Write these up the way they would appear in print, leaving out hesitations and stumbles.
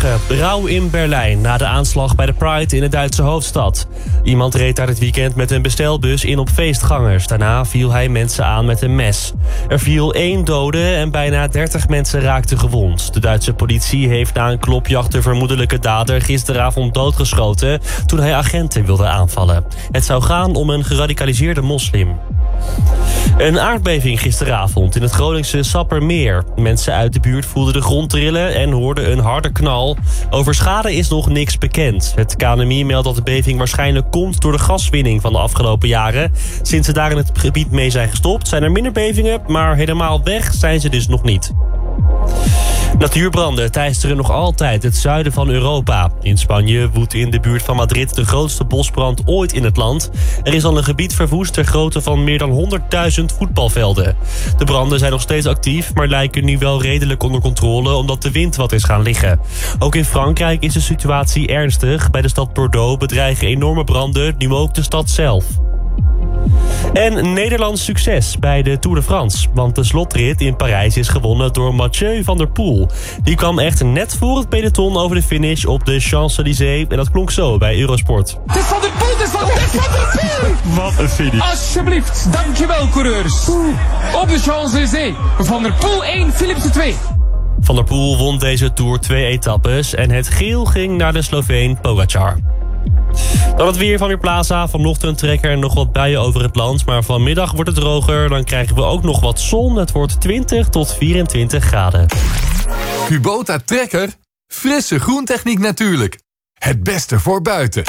Goedemorgen. Rouw in Berlijn na de aanslag bij de Pride in de Duitse hoofdstad. Iemand reed daar dit weekend met een bestelbus in op feestgangers. Daarna viel hij mensen aan met een mes. Er viel 1 dode en bijna 30 mensen raakten gewond. De Duitse politie heeft na een klopjacht de vermoedelijke dader gisteravond doodgeschoten toen hij agenten wilde aanvallen. Het zou gaan om een geradicaliseerde moslim. Een aardbeving gisteravond in het Groningse Sappermeer. Mensen uit de buurt voelden de grond trillen en hoorden een harde knal. Over schade is nog niks bekend. Het KNMI meldt dat de beving waarschijnlijk komt door de gaswinning van de afgelopen jaren. Sinds ze daar in het gebied mee zijn gestopt zijn er minder bevingen, maar helemaal weg zijn ze dus nog niet. Natuurbranden teisteren nog altijd het zuiden van Europa. In Spanje woedt in de buurt van Madrid de grootste bosbrand ooit in het land. Er is al een gebied verwoest ter grootte van meer dan 100.000 voetbalvelden. De branden zijn nog steeds actief, maar lijken nu wel redelijk onder controle omdat de wind wat is gaan liggen. Ook in Frankrijk is de situatie ernstig. Bij de stad Bordeaux bedreigen enorme branden, nu ook de stad zelf. En Nederlands succes bij de Tour de France. Want de slotrit in Parijs is gewonnen door Mathieu van der Poel. Die kwam echt net voor het peloton over de finish op de Champs-Élysées. En dat klonk zo bij Eurosport. Het is Van der Poel, het is Van der Poel! Wat een finish. Alsjeblieft, dankjewel coureurs. Op de Champs-Élysées. Van der Poel 1, Philipsen 2. Van der Poel won deze Tour 2 etappes. En het geel ging naar de Sloveen Pogačar. Dan het weer van Weerplaza. Vanochtend trekken er nog wat buien over het land. Maar vanmiddag wordt het droger. Dan krijgen we ook nog wat zon. Het wordt 20 tot 24 graden. Kubota Trekker. Frisse groentechniek natuurlijk. Het beste voor buiten.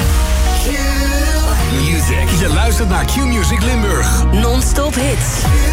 Q-Music. Je luistert naar Q-Music Limburg. Non-stop hits.